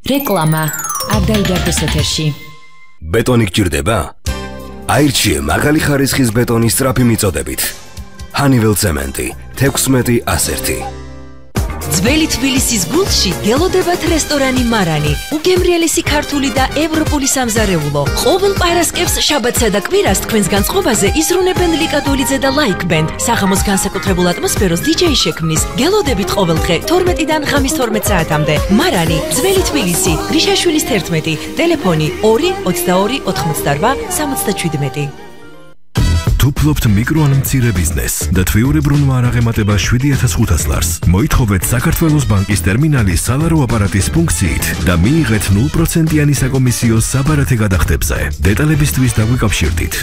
რეკლამა არ დაიდარდეს ეთერში. ბეტონი გჭირდება? აირჩიე მაღალი ხარისხის ბეტონის სწრაფი მიწოდებით. Honeywell ცემენტი 16-101. ძველი თბილისის გულში გელოდებათ რესტორანი მარანი, უგემრიელესი ქართული და ევროპული სამზარეულო. ყოველ პარასკევს, შაბათსა და კვირას თქვენს განწყობაზე იზრუნებენ ლიკა დოლიძე და ლაიქ ბენდ. საღამოს განსაკუთრებულ ატმოსფეროს დიჯეი შექმნის. გელოდებით ყოველდღე 12-დან ღამის 12 საათამდე. მარანი, ძველი თბილისი, გრიშაშვილის 11, ტელეფონი 2 22 88 77. თუ ფლობთ მიკრო ან მცირე ბიზნესს და თვიურებრუნვა არ აღემატება 7500 ლარს, მოითხოვეთ საქართველოს ბანკის ტერმინალის სალარო აპარატის ფუნქციით და მიიღეთ 0%-იანი საკომისიო საბარათე გადახდებზე. დეტალებისთვის დაგვიკავშირდით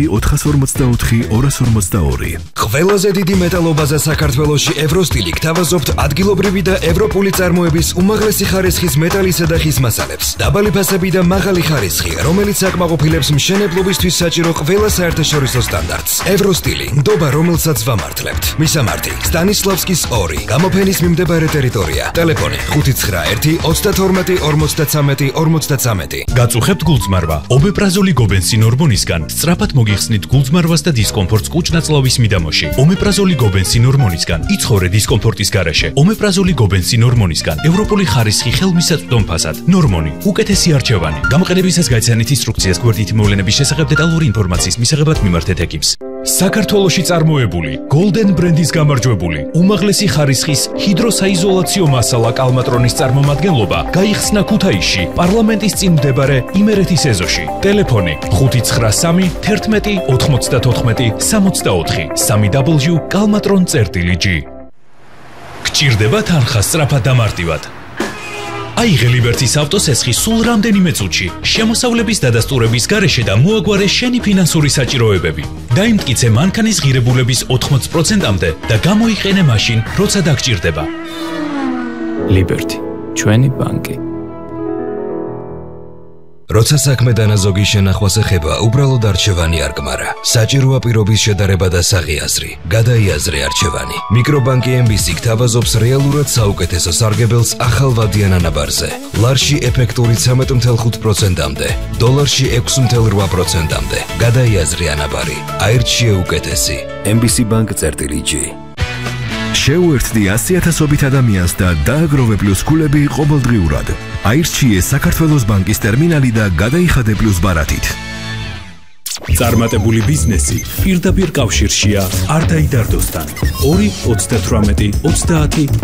2-444-242. ყველაზე დიდი მეტალობაზე საქართველოში ევროსტილი გთავაზობთ ადგილობრივი და ევროპული წარმოების უმაღლესი ხარისხის მეტალისა და ხის მასალებს. დაბალი ფასები და მაღალი ხარისხი, რომელიც აკმაყოფილებს მშენებლობისთვის საჭირო ყველა საერთაშორისო სტანდარტს. ევროსტილი, ნდობა, რომელსაც ვამართლებთ. მისამართი: სტანისლავსკის 2, გამოფენის მიმდებარე ტერიტორია. ტელეფონი 591-52-53-53. გაწუხებთ გულწმარვა. ომეპრაზოლი გობენსინ ჰორმონისგან სწრაფად მოგიხსნით გულწმარვას და დისკომფორტს კუჭ-ნაწლავის მიდამოში. ომეპრაზოლი გობენსინ ჰორმონისგან იცხოვრე დისკომფორტის გარეშე. ომეპრაზოლი გობენსინ ჰორმონისგან ევროპული ხარისხი ხელმისაწვდომ ფასად. ნორმონი, უკეთესი არჩევანი. გამოყენებისას გაიცანით ინსტრუქციას გვერდითი მოვლენების შესახებ დეტალური ინფორმაციის მისაღებად მიმართეთ ეკიპს. საქართველოში წარმოებული Golden ბრენდის გამარჯვებული უმაღლესი ხარისხის ჰიდროსაიზოლაციო მასალა კალმატრონის წარმომადგენლობა გაიხსნა ქუთაისში პარლამენტის წინ მდებარე იმერეთის ეზოში. ტელეფონი 593 11 94 64 www.kalmatron.g. გჭირდება თანხა სწრაფად და მარტივად. აიღე ლიბერტის ავტოსესხი სულ რამდენიმე წუთში, შემოსავლების დადასტურების გარეშე და მოაგვარე შენი ფინანსური საჭიროებები. დაიმტკიცე მანქანის ღირებულების 80%-მდე და გამოიყენე მაშინ, როცა დაგჭირდება. ლიბერტი, ჩვენი ბანკი. როცა საქმე დანაზოგი შენახვას ეხება, უბრალოდ არჩევანი არ გმარა. საჭიროა პირობის შედარება და საღი აზრი. გადაიაზრე არჩევანი. მიკრობანკი MBC გთავაზობს რეალურად საუკეთესო სარგებელს ახალ ვადიან ანაბარზე. ლარში ეფექტური 13.5%-მდე, დოლარში 6.8%-მდე. გადაიაზრე ანაბარი. აირჩიე უკეთესი. MBC Bank-G. შეუერთდი 100,000-ობით ადამიანს და დააგროვე პლუს ქულები ყოველდღიურად. აირჩიე საქართველოს ბანკის ტერმინალი და გადაიხადე პლუს ბარათით. წარმატებული ბიზნესი პირდაპირ კავშირშია არ დაიდარდოსთან. 2 38 30